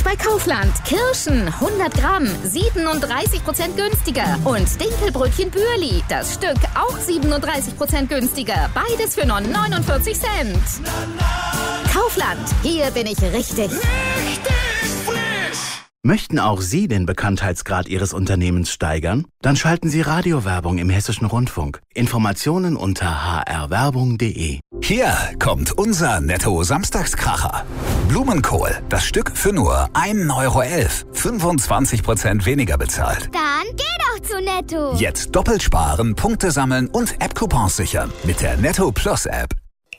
bei Kaufland. Kirschen 100 Gramm, 37% günstiger. Und Dinkelbrötchen Bürli, das Stück auch 37% günstiger. Beides für nur 49 Cent. Kaufland, hier bin ich richtig. Möchten auch Sie den Bekanntheitsgrad Ihres Unternehmens steigern? Dann schalten Sie Radiowerbung im Hessischen Rundfunk. Informationen unter hrwerbung.de. Hier kommt unser Netto-Samstagskracher. Blumenkohl, das Stück für nur 1,11 €. 25% weniger bezahlt. Dann geh doch zu Netto. Jetzt doppelt sparen, Punkte sammeln und App-Coupons sichern mit der Netto Plus App.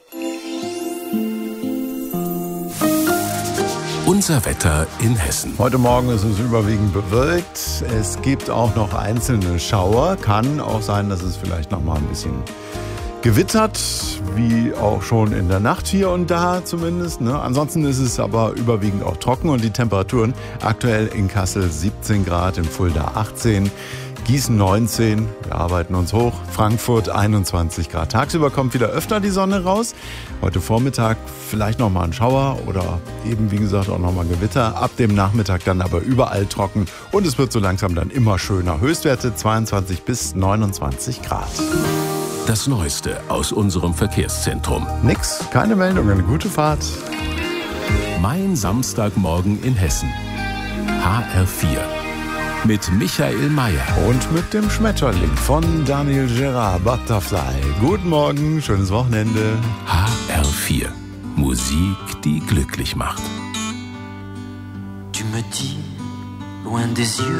Unser Wetter in Hessen. Heute Morgen ist es überwiegend bewölkt. Es gibt auch noch einzelne Schauer. Kann auch sein, dass es vielleicht noch mal ein bisschen gewittert, wie auch schon in der Nacht hier und da zumindest. Ansonsten ist es aber überwiegend auch trocken und die Temperaturen aktuell in Kassel 17 Grad, in Fulda 18, Gießen 19, wir arbeiten uns hoch, Frankfurt 21 Grad. Tagsüber kommt wieder öfter die Sonne raus. Heute Vormittag vielleicht noch mal ein Schauer oder eben wie gesagt auch noch mal Gewitter. Ab dem Nachmittag dann aber überall trocken und es wird so langsam dann immer schöner. Höchstwerte 22 bis 29 Grad. Das Neueste aus unserem Verkehrszentrum. Nix, keine Meldung, eine gute Fahrt. Mein Samstagmorgen in Hessen. HR4. Mit Michael Mayer. Und mit dem Schmetterling von Daniel Gerard, Butterfly. Guten Morgen, schönes Wochenende. HR4. Musik, die glücklich macht. Tu me dis, loin des yeux.